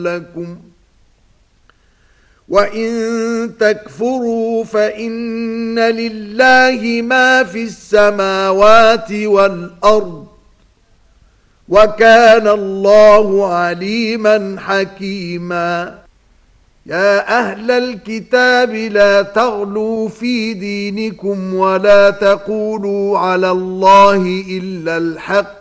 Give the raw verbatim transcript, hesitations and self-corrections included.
لكم وَإِن تَكْفُرُوا فَإِنَّ لِلَّهِ مَا فِي السَّمَاوَاتِ وَالْأَرْضِ وَكَانَ اللَّهُ عَلِيمًا حَكِيمًا. يا أهل الكتاب لا تغلوا في دينكم ولا تقولوا على الله إلا الحق